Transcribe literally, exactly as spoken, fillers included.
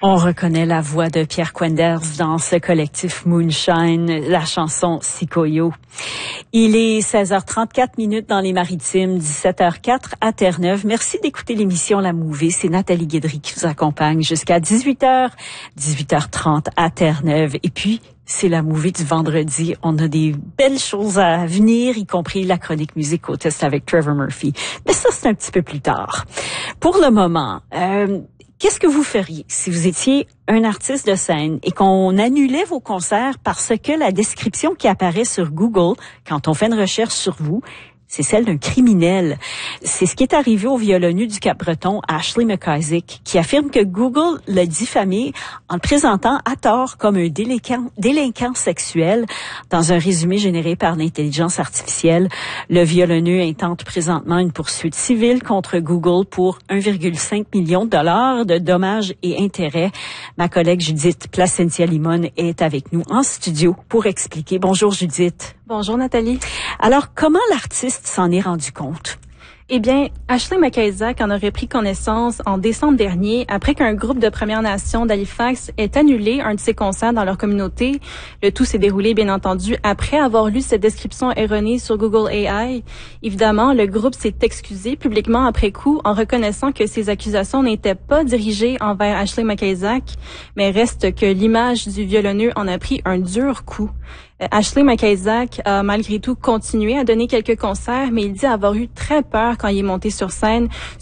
On reconnaît la voix de Pierre Quenders dans ce collectif Moonshine, la chanson Sikoyo. Il est seize heures trente-quatre minutes dans les Maritimes, dix-sept heures quatre à Terre-Neuve. Merci d'écouter l'émission La Mouvée. C'est Nathalie Guédry qui vous accompagne jusqu'à dix-huit heures, dix-huit heures trente à Terre-Neuve. Et puis, c'est La Mouvée du vendredi. On a des belles choses à venir, y compris la chronique musique au test avec Trevor Murphy. Mais ça, c'est un petit peu plus tard. Pour le moment, euh, qu'est-ce que vous feriez si vous étiez un artiste de scène et qu'on annulait vos concerts parce que la description qui apparaît sur Google quand on fait une recherche sur vous, c'est celle d'un criminel? C'est ce qui est arrivé au violoneux du Cap-Breton, Ashley McIsaac, qui affirme que Google l'a diffamé en le présentant à tort comme un délinquant, délinquant sexuel. Dans un résumé généré par l'intelligence artificielle, le violoneux intente présentement une poursuite civile contre Google pour un virgule cinq million de dollars de dommages et intérêts. Ma collègue Judith Placentia-Limon est avec nous en studio pour expliquer. Bonjour Judith. Bonjour Nathalie. Alors, comment l'artiste s'en est rendu compte? Eh bien, Ashley McIsaac en aurait pris connaissance en décembre dernier après qu'un groupe de Premières Nations d'Halifax ait annulé un de ses concerts dans leur communauté. Le tout s'est déroulé, bien entendu, après avoir lu cette description erronée sur Google A I. Évidemment, le groupe s'est excusé publiquement après coup en reconnaissant que ces accusations n'étaient pas dirigées envers Ashley McIsaac, mais reste que l'image du violoneux en a pris un dur coup. Ashley McIsaac a malgré tout continué à donner quelques concerts, mais il dit avoir eu très peur quand il est monté sur scène,